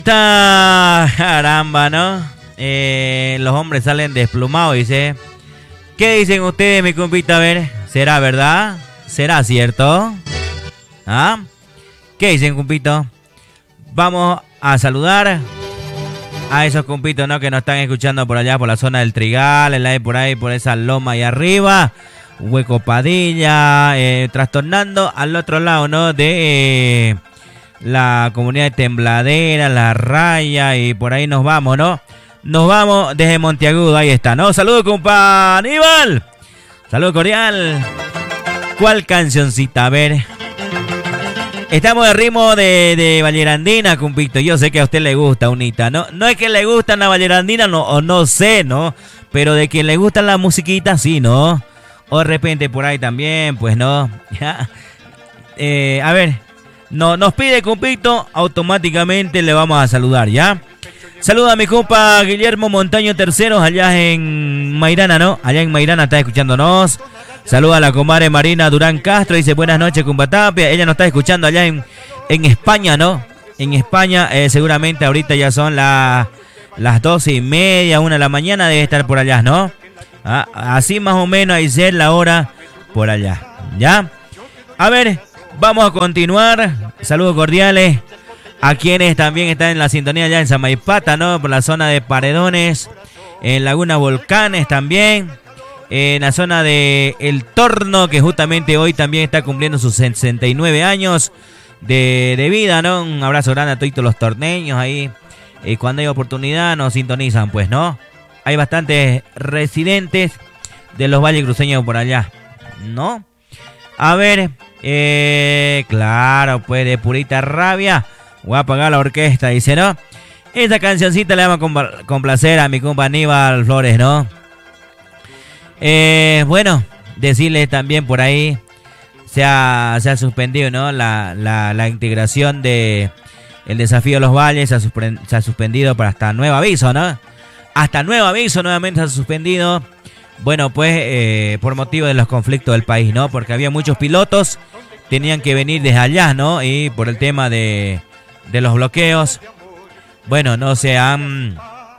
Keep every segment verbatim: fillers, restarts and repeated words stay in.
Caramba, ¿no? Eh, los hombres salen desplumados, dice. ¿Qué dicen ustedes, mi compita? A ver, ¿será verdad? ¿Será cierto? ¿Ah? ¿Qué dicen, compito? Vamos a saludar a esos compitos, ¿no? Que nos están escuchando por allá, por la zona del Trigal, el aire por ahí, por esa loma ahí arriba. Hueco Padilla, eh, trastornando al otro lado, ¿no? De eh, la comunidad de Tembladera, La Raya, y por ahí nos vamos, ¿no? Nos vamos desde Monteagudo, ahí está, ¿no? Saludos, compa Aníbal. Saludos cordial. ¿Cuál cancioncita? A ver. Estamos de ritmo de, de Vallerandina, compito. Yo sé que a usted le gusta, Unita, ¿no? No es que le gusta la Vallerandina, no, o no sé, ¿no? Pero de que le gusta la musiquita, sí, ¿no? O de repente por ahí también, pues no. eh, a ver, no, nos pide, compito, automáticamente le vamos a saludar, ¿ya? Saluda a mi compa Guillermo Montaño Terceros allá en Mairana, ¿no? Allá en Mairana está escuchándonos. Saluda a la comadre Marina Durán Castro, dice buenas noches, compa Tapia. Ella nos está escuchando allá en, en España, ¿no? En España, eh, seguramente ahorita ya son la, las doce y media, una de la mañana, debe estar por allá, ¿no? Ah, así más o menos ahí ser la hora por allá, ¿ya? A ver, vamos a continuar. Saludos cordiales a quienes también están en la sintonía allá en Samaipata, ¿no? Por la zona de Paredones, en Laguna Volcanes también, en la zona de El Torno, que justamente hoy también está cumpliendo sus sesenta y nueve años de, de vida, ¿no? Un abrazo grande a todos los torneños ahí. Y cuando hay oportunidad nos sintonizan, pues, ¿no? Hay bastantes residentes de los valles cruceños por allá, ¿no? A ver, eh, claro, pues de purita rabia voy a apagar la orquesta, dice, ¿no? Esa cancioncita le vamos a complacer a mi compa Aníbal Flores, ¿no? Eh, bueno, decirles también por ahí se ha, se ha suspendido, ¿no? La, la, la integración de el desafío de los valles se ha, se ha suspendido para hasta nuevo aviso, ¿no? Hasta nuevo aviso nuevamente se ha suspendido. Bueno, pues eh, por motivo de los conflictos del país, ¿no? Porque había muchos pilotos, tenían que venir desde allá, ¿no? Y por el tema de, de los bloqueos, bueno, no se han,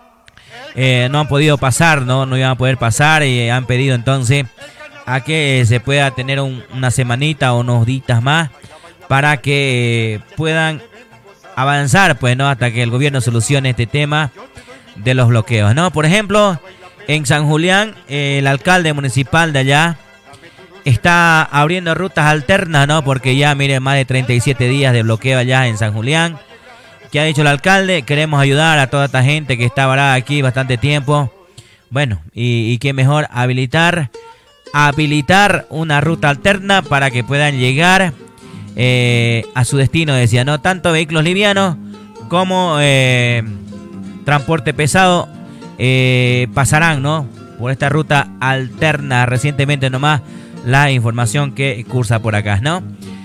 eh, no han podido pasar, ¿no? No iban a poder pasar y han pedido entonces a que se pueda tener un, una semanita o unos días más para que eh, puedan avanzar, pues, ¿no? Hasta que el gobierno solucione este tema de los bloqueos, ¿no? Por ejemplo, en San Julián, eh, el alcalde municipal de allá está abriendo rutas alternas, ¿no? Porque ya, miren, más de treinta y siete días de bloqueo allá en San Julián. ¿Qué ha dicho el alcalde? Queremos ayudar a toda esta gente que está varada aquí bastante tiempo. Bueno, y, y qué mejor habilitar, habilitar una ruta alterna para que puedan llegar eh, a su destino, decía, ¿no? Tanto vehículos livianos como Eh, transporte pesado eh, pasarán, ¿no? Por esta ruta alterna. Recientemente nomás la información que cursa por acá, ¿no?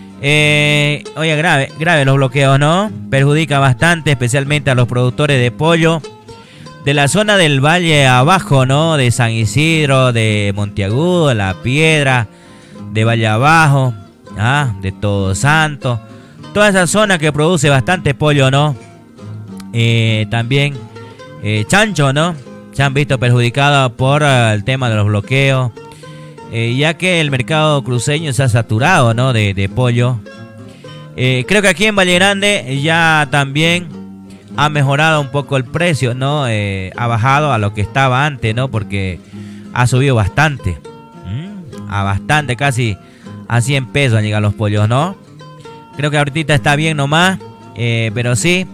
Eh, oye, grave, grave los bloqueos, ¿no? Perjudica bastante, especialmente a los productores de pollo de la zona del Valle Abajo, ¿no? De San Isidro, de Monteagudo, La Piedra, de Valle Abajo, ¿ah? De Todos Santos. Toda esa zona que produce bastante pollo, ¿no? Eh, también Eh, chancho, ¿no? Se han visto perjudicados por uh, el tema de los bloqueos, eh, ya que el mercado cruceño se ha saturado, ¿no? De, de pollo. Eh, creo que aquí en Valle Grande ya también ha mejorado un poco el precio, ¿no? Eh, ha bajado a lo que estaba antes, ¿no? Porque ha subido bastante. ¿Mm? A bastante, casi a cien pesos han llegado los pollos, ¿no? Creo que ahorita está bien nomás, eh, pero sí.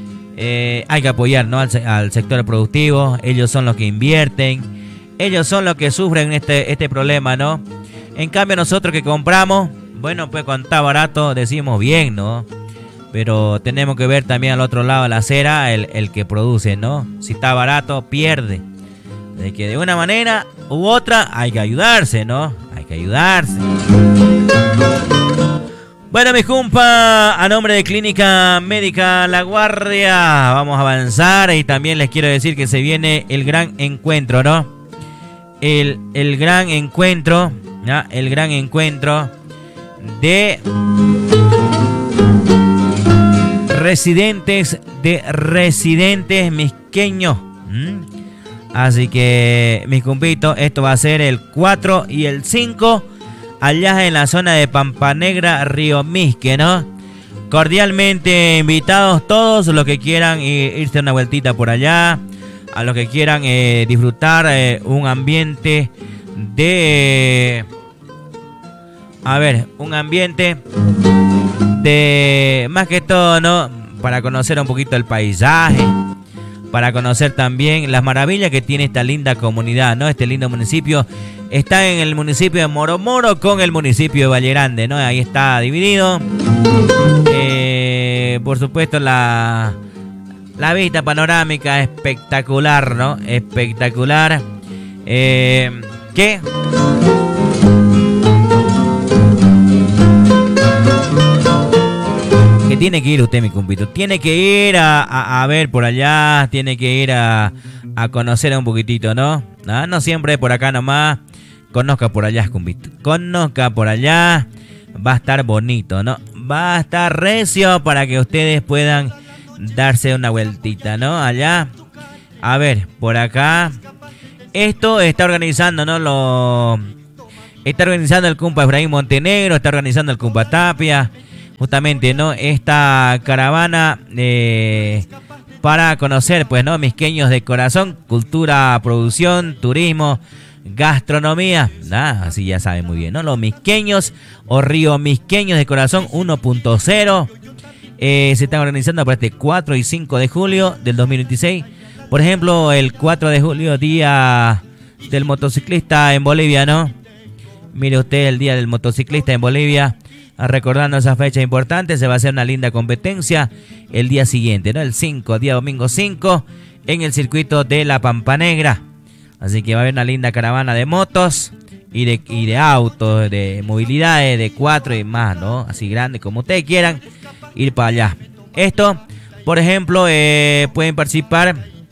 Eh, hay que apoyar, ¿no? al, al sector productivo. Ellos son los que invierten, ellos son los que sufren este, este problema, ¿no? En cambio nosotros que compramos, bueno, pues cuando está barato decimos bien, ¿no? Pero tenemos que ver también al otro lado de la acera el, el que produce, ¿no? Si está barato pierde. De que de una manera u otra hay que ayudarse, ¿no? Hay que ayudarse. Bueno, mis compa, a nombre de Clínica Médica La Guardia, vamos a avanzar y también les quiero decir que se viene el gran encuentro, ¿no? El, el gran encuentro, ¿no? El gran encuentro de residentes de residentes misqueños. ¿Mm? Así que, mis compitos, esto va a ser el cuatro y el cinco, allá en la zona de Pampa Negra, Río Misque, ¿no? Cordialmente invitados todos los que quieran eh, irse una vueltita por allá, a los que quieran eh, disfrutar eh, un ambiente de... Eh, a ver, un ambiente de... Más que todo, ¿no? Para conocer un poquito el paisaje, para conocer también las maravillas que tiene esta linda comunidad, ¿no? Este lindo municipio está en el municipio de Moromoro con el municipio de Valle Grande, ¿no? Ahí está dividido. Eh, por supuesto, la, la vista panorámica espectacular, ¿no? Espectacular. Eh, ¿Qué? Que tiene que ir usted, mi compito. Tiene que ir a, a, a ver por allá. Tiene que ir a, a conocer un poquitito, ¿no? ¿no? No siempre por acá nomás. Conozca por allá, compito. Conozca por allá. Va a estar bonito, ¿no? Va a estar recio para que ustedes puedan darse una vueltita, ¿no? Allá. A ver, por acá. Esto está organizando, ¿no? Lo... Está organizando el Cumpa Efraín Montenegro. Está organizando el Cumpa Tapia. Justamente, ¿no? Esta caravana eh, para conocer, pues, ¿no? Misqueños de corazón, cultura, producción, turismo, gastronomía. Ah, así ya saben muy bien, ¿no? Los misqueños o Río Misqueños de Corazón uno punto cero. Eh, se están organizando para este cuatro y cinco de julio del dos mil veintiséis. Por ejemplo, el cuatro de julio, día del motociclista en Bolivia, ¿no? Mire usted, el día del motociclista en Bolivia. Recordando esa fecha importante, se va a hacer una linda competencia el día siguiente, ¿no? El cinco, día domingo cinco, en el circuito de la Pampa Negra. Así que va a haber una linda caravana de motos y de, y de autos, de movilidades, de cuatro y más, ¿no? Así grandes como ustedes quieran ir para allá. Esto, por ejemplo, eh, pueden participar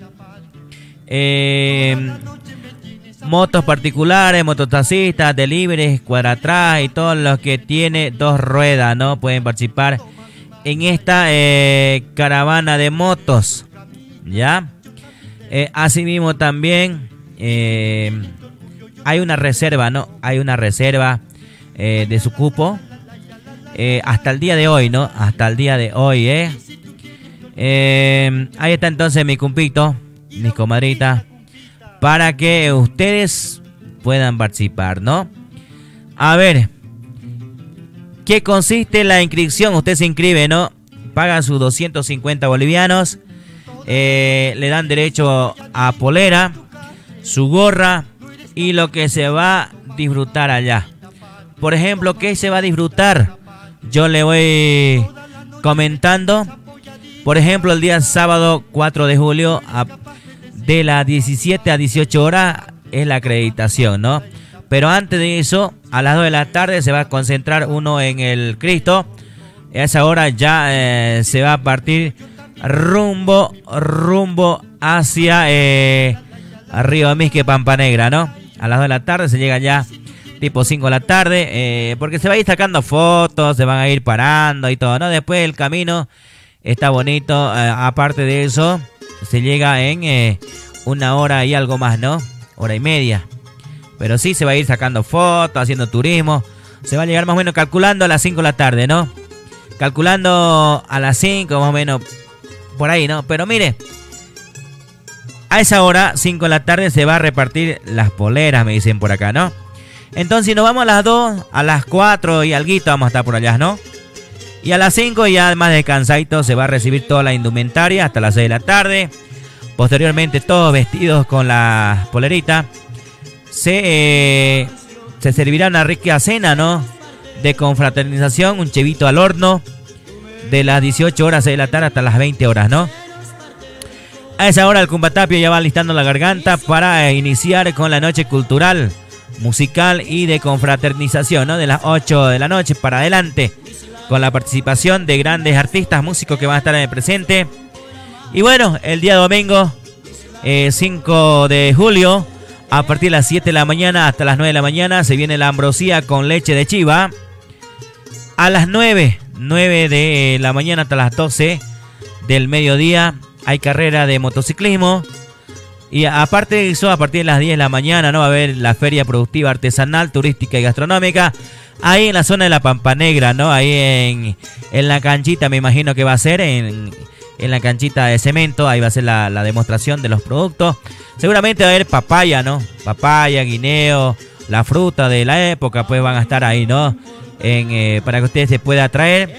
eh, motos particulares, mototaxistas, deliveries, cuadratrás y todos los que tiene dos ruedas, ¿no? Pueden participar en esta eh, caravana de motos, ¿ya? Eh, asimismo también eh, hay una reserva, ¿no? Hay una reserva eh, de su cupo eh, hasta el día de hoy, ¿no? Hasta el día de hoy, ¿eh? eh ahí está entonces mi cumpito, mis comadritas, para que ustedes puedan participar, ¿no? A ver, ¿qué consiste la inscripción? Usted se inscribe, ¿no? Paga sus doscientos cincuenta bolivianos. Eh, le dan derecho a polera, su gorra y lo que se va a disfrutar allá. Por ejemplo, ¿qué se va a disfrutar? Yo le voy comentando. Por ejemplo, el día sábado cuatro de julio a de las diecisiete a dieciocho horas es la acreditación, ¿no? Pero antes de eso, a las dos de la tarde se va a concentrar uno en el Cristo. A esa hora ya eh, se va a partir rumbo, rumbo hacia eh, Río Misque, Pampa Negra, ¿no? A las dos de la tarde se llega ya tipo cinco de la tarde, eh, porque se va a ir sacando fotos, se van a ir parando y todo, ¿no? Después el camino está bonito, eh, aparte de eso, se llega en eh, una hora y algo más, ¿no? Hora y media. Pero sí se va a ir sacando fotos, haciendo turismo. Se va a llegar más o menos calculando a las cinco de la tarde, ¿no? Calculando a las cinco más o menos, por ahí, ¿no? Pero mire, a esa hora, cinco de la tarde, se va a repartir las poleras, me dicen por acá, ¿no? Entonces, si nos vamos a las dos, a las cuatro y alguito vamos a estar por allá, ¿no? Y a las cinco ya más descansadito se va a recibir toda la indumentaria hasta las seis de la tarde. Posteriormente todos vestidos con la polerita. Se, eh, se servirá una rica cena, ¿no? De confraternización, un chivito al horno. De las dieciocho horas, seis de la tarde hasta las veinte horas, ¿no? A esa hora el Cumpa Tapia ya va listando la garganta para eh, iniciar con la noche cultural, musical y de confraternización, ¿no? De las ocho de la noche para adelante, con la participación de grandes artistas, músicos que van a estar en el presente. Y bueno, el día domingo, eh, cinco de julio, a partir de las siete de la mañana hasta las nueve de la mañana, se viene la ambrosía con leche de chiva. A las nueve, nueve de la mañana hasta las doce, del mediodía hay carrera de motociclismo. Y aparte de eso, a partir de las diez de la mañana, ¿no? Va a haber la feria productiva artesanal, turística y gastronómica. Ahí en la zona de la Pampa Negra, ¿no? Ahí en, en la canchita, me imagino que va a ser, en, en la canchita de cemento. Ahí va a ser la, la demostración de los productos. Seguramente va a haber papaya, ¿no? Papaya, guineo, la fruta de la época, pues van a estar ahí, ¿no? En, eh, para que ustedes se puedan traer.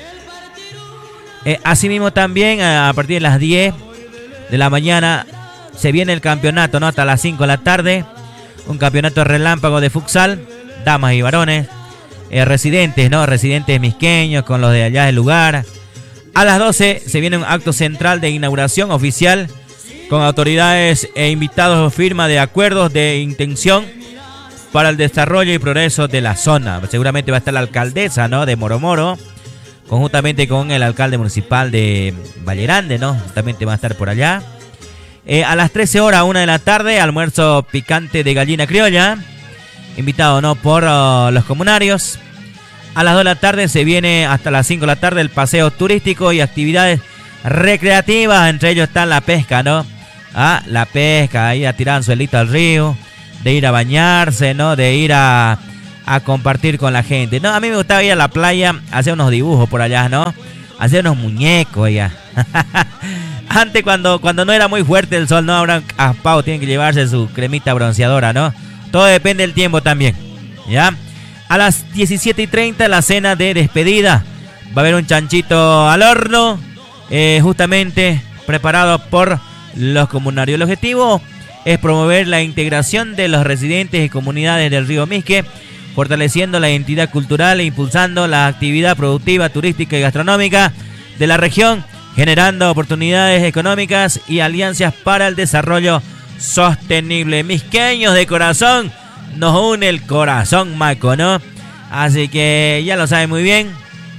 Eh, asimismo también, a partir de las diez de la mañana, se viene el campeonato, ¿no? Hasta las cinco de la tarde. Un campeonato relámpago de futsal, damas y varones. Eh, residentes, ¿no? Residentes misqueños con los de allá del lugar. A las doce se viene un acto central de inauguración oficial con autoridades e invitados, firma de acuerdos de intención para el desarrollo y progreso de la zona. Seguramente va a estar la alcaldesa, ¿no? De Moromoro, conjuntamente con el alcalde municipal de Valle Grande, ¿no? Justamente va a estar por allá. Eh, a las trece horas, una de la tarde, almuerzo picante de gallina criolla, invitado, ¿no? Por uh, los comunarios. A las dos de la tarde se viene hasta las cinco de la tarde el paseo turístico y actividades recreativas. Entre ellos está la pesca, ¿no? Ah, la pesca, ir a tirar anzuelito al río, de ir a bañarse, ¿no? De ir a, a compartir con la gente. No, a mí me gustaba ir a la playa, hacer unos dibujos por allá, ¿no? Hacer unos muñecos ya. Antes cuando, cuando no era muy fuerte el sol, no habrán aspado, tienen que llevarse su cremita bronceadora, ¿no? Todo depende del tiempo también, ¿ya? A las diecisiete y treinta la cena de despedida. Va a haber un chanchito al horno, eh, justamente preparado por los comunarios. El objetivo es promover la integración de los residentes y comunidades del río Misque, fortaleciendo la identidad cultural e impulsando la actividad productiva, turística y gastronómica de la región, generando oportunidades económicas y alianzas para el desarrollo sostenible. Misqueños de corazón, nos une el corazón maco, ¿no? Así que ya lo saben muy bien.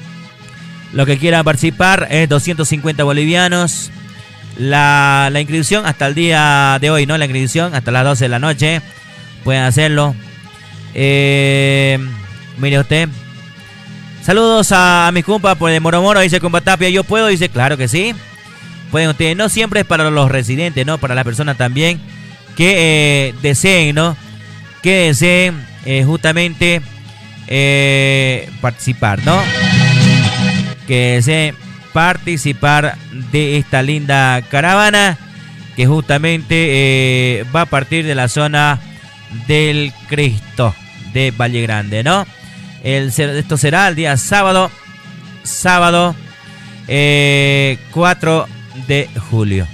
Lo que quieran participar es doscientos cincuenta bolivianos. La, la inscripción hasta el día de hoy, ¿no? La inscripción hasta las doce de la noche. Pueden hacerlo. Eh, mire usted. Saludos a, a mis compas por el Moromoro, dice compa Tapia. Yo puedo, dice, claro que sí. Pueden ustedes, no siempre es para los residentes, ¿no? Para las personas también que eh, deseen, ¿no? Que deseen eh, justamente eh, participar, ¿no? Que deseen participar de esta linda caravana que justamente eh, va a partir de la zona del Cristo de Valle Grande, ¿no? El, esto será el día sábado, sábado eh, cuatro de julio.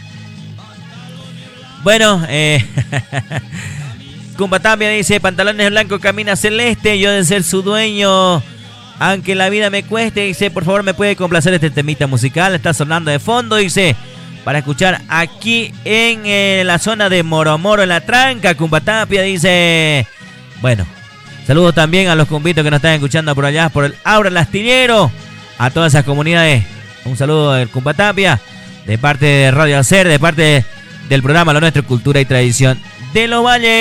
Bueno, eh, Cumba Tapia dice, pantalones blancos, camina celeste, yo de ser su dueño, aunque la vida me cueste, dice, por favor me puede complacer este temita musical, está sonando de fondo, dice, para escuchar aquí en eh, la zona de Moromoro, en la tranca. Cumba Tapia dice, bueno, saludos también a los cumbitos que nos están escuchando por allá, por el Aura el Astillero, a todas esas comunidades, un saludo del Cumba Tapia, de parte de Radio Hacer, de parte del programa Lo Nuestro, Cultura y Tradición de los Valles.